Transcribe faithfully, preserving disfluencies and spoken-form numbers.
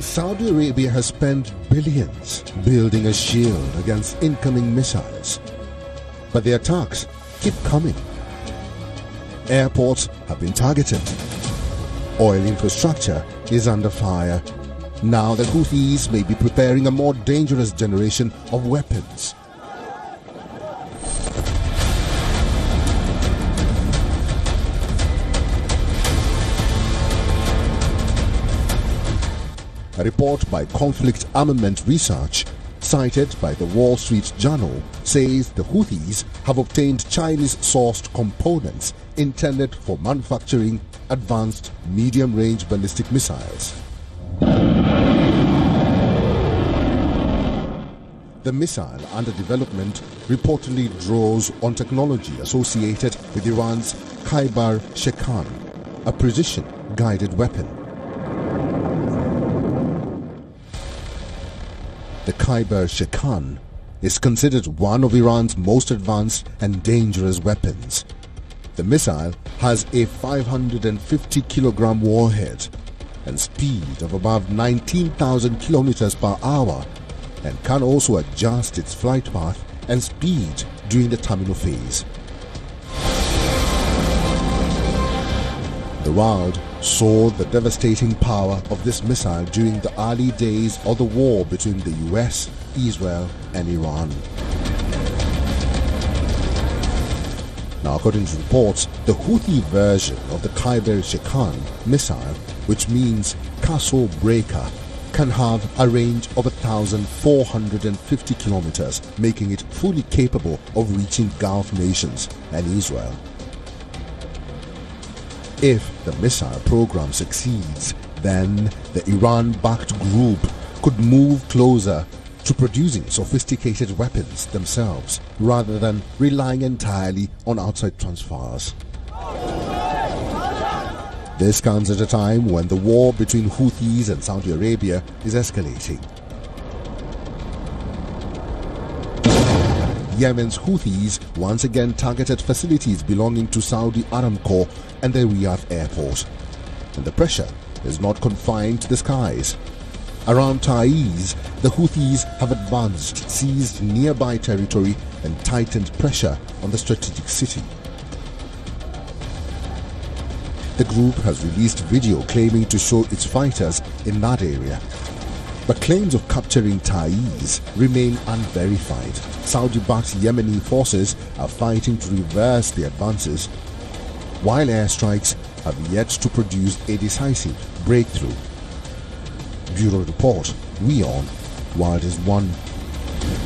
Saudi Arabia has spent billions building a shield against incoming missiles, but the attacks keep coming. Airports have been targeted. Oil infrastructure is under fire. Now the Houthis may be preparing a more dangerous generation of weapons. A report by Conflict Armament Research, cited by the Wall Street Journal, says the Houthis have obtained Chinese-sourced components intended for manufacturing advanced medium-range ballistic missiles. The missile under development reportedly draws on technology associated with Iran's Khyber Shekan, a precision-guided weapon. The Khyber Shekan is considered one of Iran's most advanced and dangerous weapons. The missile has a five hundred fifty kilogram warhead and speed of above nineteen thousand kilometers per hour, and can also adjust its flight path and speed during the terminal phase. The world saw the devastating power of this missile during the early days of the war between the U S, Israel and Iran. Now, according to reports, the Houthi version of the Khyber Shekan missile, which means castle breaker, can have a range of one thousand four hundred fifty kilometers, making it fully capable of reaching Gulf nations and Israel. If the missile program succeeds, then the Iran-backed group could move closer to producing sophisticated weapons themselves, rather than relying entirely on outside transfers. This comes at a time when the war between Houthis and Saudi Arabia is escalating. Yemen's Houthis once again targeted facilities belonging to Saudi Aramco and the Riyadh airport. And the pressure is not confined to the skies. Around Taiz, the Houthis have advanced, seized nearby territory and tightened pressure on the strategic city. The group has released video claiming to show its fighters in that area. But claims of capturing Taiz remain unverified. Saudi-backed Yemeni forces are fighting to reverse the advances, while airstrikes have yet to produce a decisive breakthrough. Bureau Report, WION, World is One.